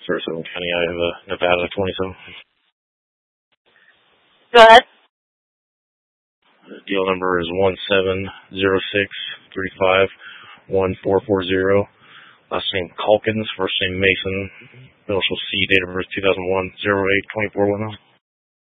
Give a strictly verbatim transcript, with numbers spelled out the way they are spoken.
Sarasota County, Iowa, Nevada, twenty-seven. Go ahead. The deal number is one seven zero six three five one four four zero. Last name Calkins, first name Mason. Initial C, date of birth two thousand one, zero eight twenty-four one oh.